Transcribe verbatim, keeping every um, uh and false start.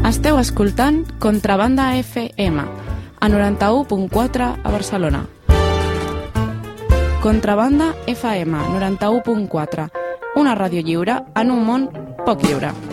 Esteu escoltant Contrabanda F M, a noranta-u punt quatre a Barcelona. Contrabanda F M, noranta-u punt quatre, una ràdio lliure en un món poc lliure.